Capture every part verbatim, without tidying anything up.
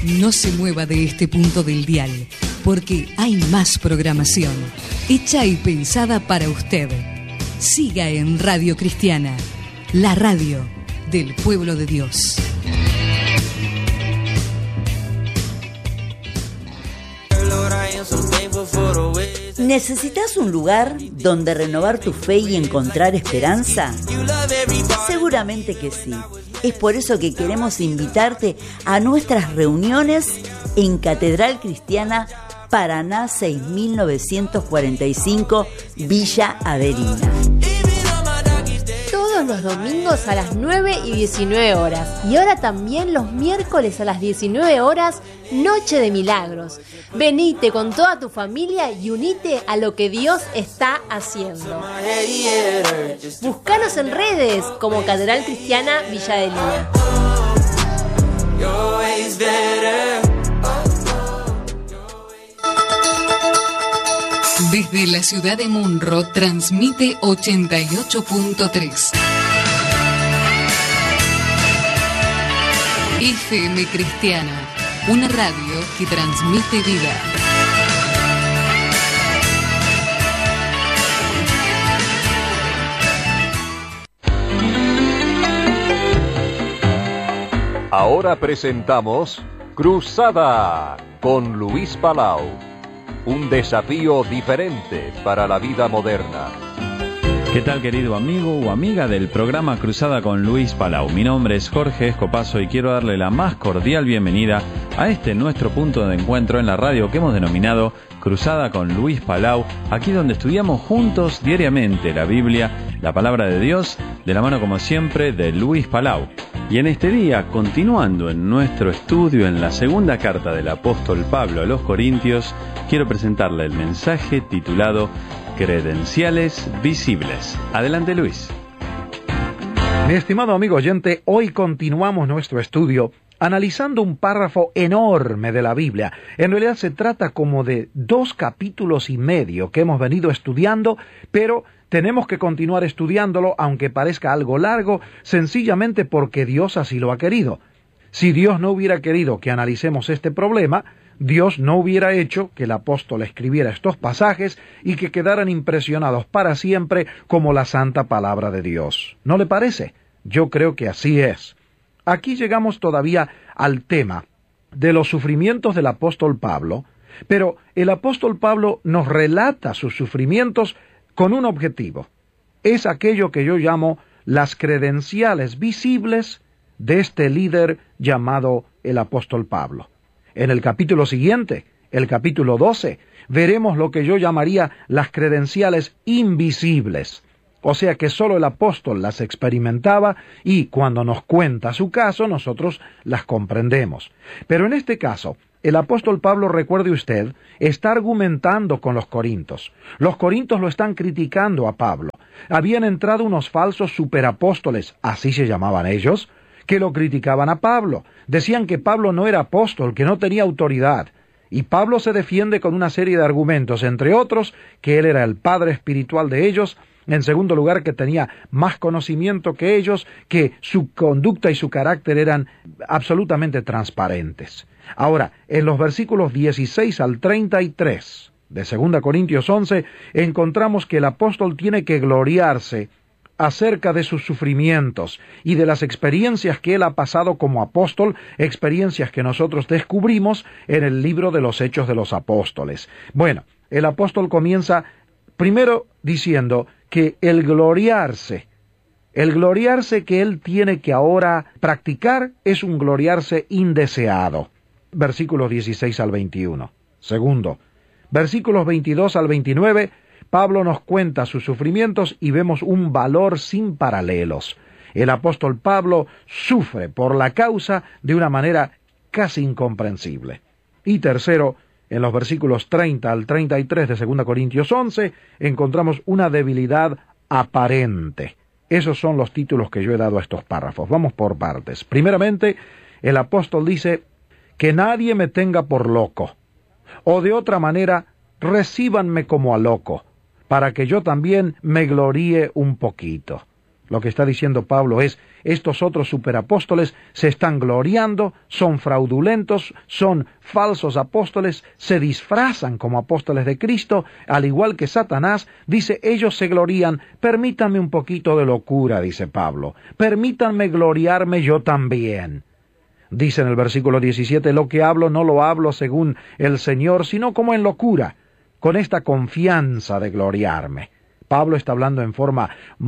No se mueva de este punto del dial, porque hay más programación, hecha y pensada para usted. Siga en Radio Cristiana, la radio del pueblo de Dios. ¿Necesitas un lugar donde renovar tu fe y encontrar esperanza? Seguramente que sí. Es por eso que queremos invitarte a nuestras reuniones en Catedral Cristiana Paraná seis mil novecientos cuarenta y cinco, Villa Averina. Todos los domingos a las nueve y diecinueve horas. Y ahora también los miércoles a las diecinueve horas, Noche de Milagros. Venite con toda tu familia y unite a lo que Dios está haciendo. Búscanos en redes como Catedral Cristiana Villa de Lina. Desde la ciudad de Munro transmite ochenta y ocho punto tres. F M Cristiana, una radio que transmite vida. Ahora presentamos Cruzada con Luis Palau. Un desafío diferente para la vida moderna. ¿Qué tal, querido amigo o amiga del programa Cruzada con Luis Palau? Mi nombre es Jorge Escopazo y quiero darle la más cordial bienvenida a este nuestro punto de encuentro en la radio que hemos denominado Cruzada con Luis Palau, aquí donde estudiamos juntos diariamente la Biblia, la palabra de Dios, de la mano como siempre de Luis Palau. Y en este día, continuando en nuestro estudio en la segunda carta del apóstol Pablo a los Corintios, quiero presentarle el mensaje titulado Credenciales Visibles. Adelante, Luis. Mi estimado amigo oyente, hoy continuamos nuestro estudio analizando un párrafo enorme de la Biblia. En realidad se trata como de dos capítulos y medio que hemos venido estudiando, pero tenemos que continuar estudiándolo, aunque parezca algo largo, sencillamente porque Dios así lo ha querido. Si Dios no hubiera querido que analicemos este problema, Dios no hubiera hecho que el apóstol escribiera estos pasajes y que quedaran impresionados para siempre como la santa palabra de Dios. ¿No le parece? Yo creo que así es. Aquí llegamos todavía al tema de los sufrimientos del apóstol Pablo, pero el apóstol Pablo nos relata sus sufrimientos con un objetivo. Es aquello que yo llamo las credenciales visibles de este líder llamado el apóstol Pablo. En el capítulo siguiente, el capítulo doce, veremos lo que yo llamaría las credenciales invisibles. O sea que solo el apóstol las experimentaba y cuando nos cuenta su caso, nosotros las comprendemos. Pero en este caso, el apóstol Pablo, recuerde usted, está argumentando con los corintios. Los corintios lo están criticando a Pablo. Habían entrado unos falsos superapóstoles, así se llamaban ellos, que lo criticaban a Pablo. Decían que Pablo no era apóstol, que no tenía autoridad. Y Pablo se defiende con una serie de argumentos, entre otros, que él era el padre espiritual de ellos, en segundo lugar, que tenía más conocimiento que ellos, que su conducta y su carácter eran absolutamente transparentes. Ahora, en los versículos dieciséis al treinta y tres de segunda Corintios once, encontramos que el apóstol tiene que gloriarse acerca de sus sufrimientos y de las experiencias que él ha pasado como apóstol, experiencias que nosotros descubrimos en el libro de los Hechos de los Apóstoles. Bueno, el apóstol comienza primero diciendo que el gloriarse, el gloriarse que él tiene que ahora practicar es un gloriarse indeseado. Versículos dieciséis al veintiuno. Segundo, versículos veintidós al veintinueve, Pablo nos cuenta sus sufrimientos y vemos un valor sin paralelos. El apóstol Pablo sufre por la causa de una manera casi incomprensible. Y tercero, en los versículos treinta al treinta y tres de segunda Corintios once, encontramos una debilidad aparente. Esos son los títulos que yo he dado a estos párrafos. Vamos por partes. Primeramente, el apóstol dice que nadie me tenga por loco, o de otra manera, recíbanme como a loco, para que yo también me gloríe un poquito. Lo que está diciendo Pablo es, estos otros superapóstoles se están gloriando, son fraudulentos, son falsos apóstoles, se disfrazan como apóstoles de Cristo, al igual que Satanás. Dice, ellos se glorían, permítanme un poquito de locura, dice Pablo, permítanme gloriarme yo también. Dice en el versículo diecisiete, lo que hablo no lo hablo según el Señor, sino como en locura, con esta confianza de gloriarme. Pablo está hablando en forma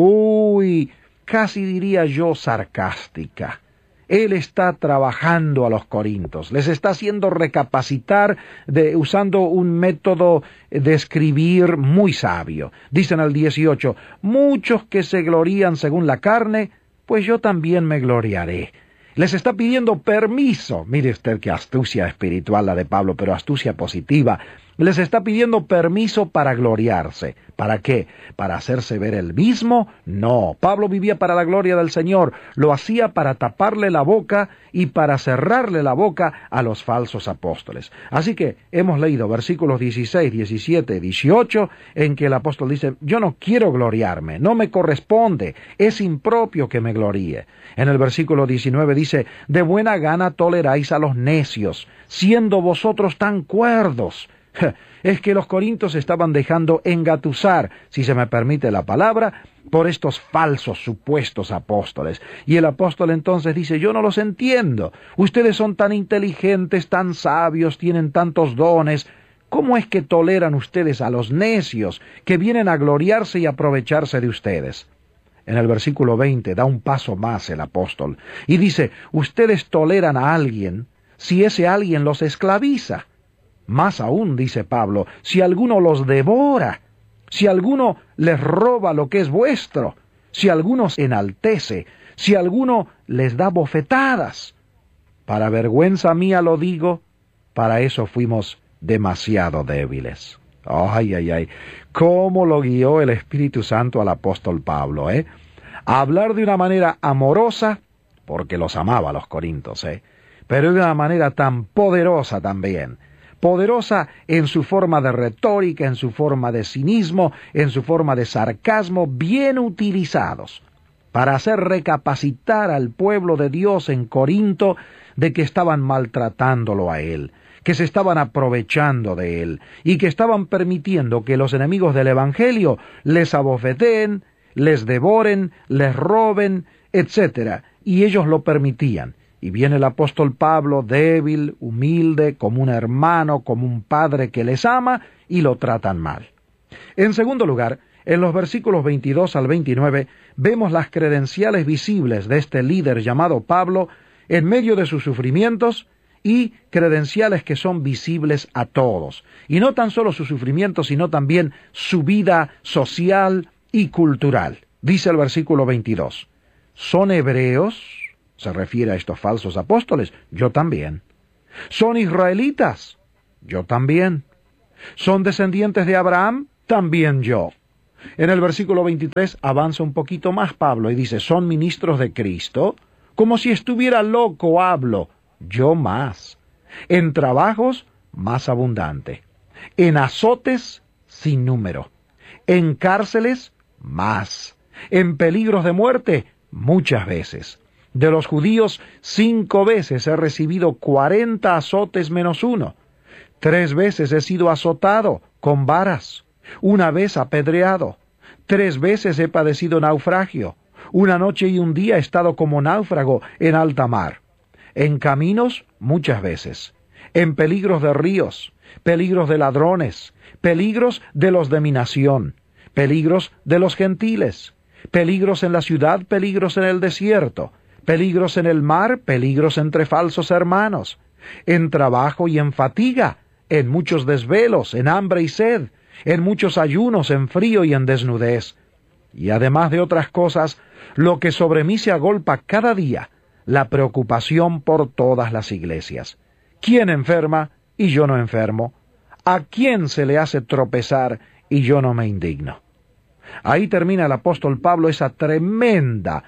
muy, casi diría yo, sarcástica. Él está trabajando a los corintios, les está haciendo recapacitar de, usando un método de escribir muy sabio. Dicen al dieciocho, muchos que se glorían según la carne, pues yo también me gloriaré. Les está pidiendo permiso. Mire usted qué astucia espiritual la de Pablo, pero astucia positiva. Les está pidiendo permiso para gloriarse. ¿Para qué? ¿Para hacerse ver él mismo? No. Pablo vivía para la gloria del Señor. Lo hacía para taparle la boca y para cerrarle la boca a los falsos apóstoles. Así que hemos leído versículos dieciséis, diecisiete, dieciocho, en que el apóstol dice, yo no quiero gloriarme, no me corresponde, es impropio que me gloríe. En el versículo diecinueve dice, de buena gana toleráis a los necios, siendo vosotros tan cuerdos. Es que los corintios estaban dejando engatusar, si se me permite la palabra, por estos falsos supuestos apóstoles. Y el apóstol entonces dice, yo no los entiendo. Ustedes son tan inteligentes, tan sabios, tienen tantos dones. ¿Cómo es que toleran ustedes a los necios que vienen a gloriarse y aprovecharse de ustedes? En el versículo veinte da un paso más el apóstol y dice, ustedes toleran a alguien si ese alguien los esclaviza. Más aún, dice Pablo, si alguno los devora, si alguno les roba lo que es vuestro, si alguno se enaltece, si alguno les da bofetadas. Para vergüenza mía lo digo, para eso fuimos demasiado débiles. Ay, ay, ay, cómo lo guió el Espíritu Santo al apóstol Pablo, ¿eh? A hablar de una manera amorosa, porque los amaba a los corintios, ¿eh? Pero de una manera tan poderosa también. Poderosa en su forma de retórica, en su forma de cinismo, en su forma de sarcasmo, bien utilizados para hacer recapacitar al pueblo de Dios en Corinto de que estaban maltratándolo a él, que se estaban aprovechando de él y que estaban permitiendo que los enemigos del Evangelio les abofeteen, les devoren, les roben, etcétera, y ellos lo permitían. Y viene el apóstol Pablo, débil, humilde, como un hermano, como un padre que les ama, y lo tratan mal. En segundo lugar, en los versículos veintidós al veintinueve, vemos las credenciales visibles de este líder llamado Pablo en medio de sus sufrimientos, y credenciales que son visibles a todos. Y no tan solo sus sufrimientos, sino también su vida social y cultural. Dice el versículo veintidós, ¿son hebreos? Se refiere a estos falsos apóstoles. Yo también. ¿Son israelitas? Yo también. ¿Son descendientes de Abraham? También yo. En el versículo veintitrés avanza un poquito más Pablo y dice, ¿son ministros de Cristo? Como si estuviera loco hablo. Yo más. En trabajos, más abundante. En azotes, sin número. En cárceles, más. En peligros de muerte, muchas veces. De los judíos, cinco veces he recibido cuarenta azotes menos uno. Tres veces he sido azotado con varas. Una vez apedreado. Tres veces he padecido naufragio. Una noche y un día he estado como náufrago en alta mar. En caminos, muchas veces. En peligros de ríos, peligros de ladrones, peligros de los de mi nación, peligros de los gentiles, peligros en la ciudad, peligros en el desierto, peligros en el mar, peligros entre falsos hermanos, en trabajo y en fatiga, en muchos desvelos, en hambre y sed, en muchos ayunos, en frío y en desnudez. Y además de otras cosas, lo que sobre mí se agolpa cada día, la preocupación por todas las iglesias. ¿Quién enferma y yo no enfermo? ¿A quién se le hace tropezar y yo no me indigno? Ahí termina el apóstol Pablo esa tremenda,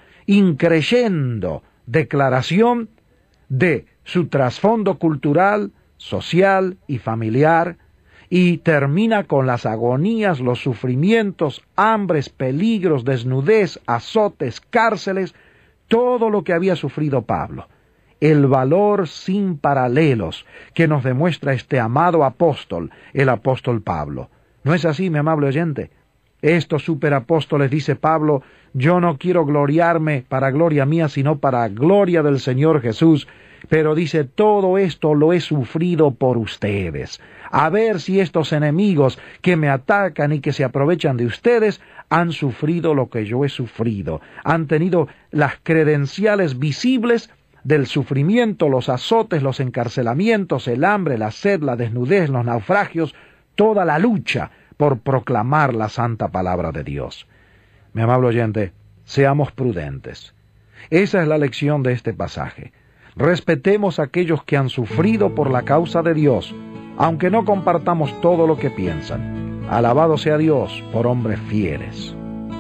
increyendo declaración de su trasfondo cultural, social y familiar, y termina con las agonías, los sufrimientos, hambres, peligros, desnudez, azotes, cárceles, todo lo que había sufrido Pablo. El valor sin paralelos que nos demuestra este amado apóstol, el apóstol Pablo. ¿No es así, mi amable oyente? Estos superapóstoles, dice Pablo, yo no quiero gloriarme para gloria mía, sino para gloria del Señor Jesús. Pero dice, todo esto lo he sufrido por ustedes. A ver si estos enemigos que me atacan y que se aprovechan de ustedes han sufrido lo que yo he sufrido. Han tenido las credenciales visibles del sufrimiento, los azotes, los encarcelamientos, el hambre, la sed, la desnudez, los naufragios, toda la lucha por proclamar la santa palabra de Dios. Mi amable oyente, seamos prudentes. Esa es la lección de este pasaje. Respetemos a aquellos que han sufrido por la causa de Dios, aunque no compartamos todo lo que piensan. Alabado sea Dios por hombres fieles.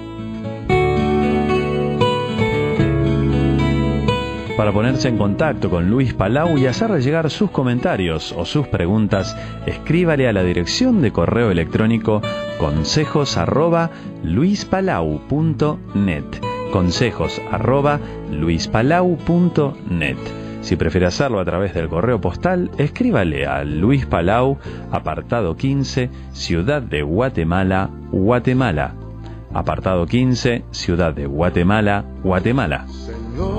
Para ponerse en contacto con Luis Palau y hacerle llegar sus comentarios o sus preguntas, escríbale a la dirección de correo electrónico consejos arroba luispalau punto net. Consejos arroba luispalau punto net. Si prefiere hacerlo a través del correo postal, escríbale a Luis Palau, apartado quince, Ciudad de Guatemala, Guatemala. Apartado quince, Ciudad de Guatemala, Guatemala.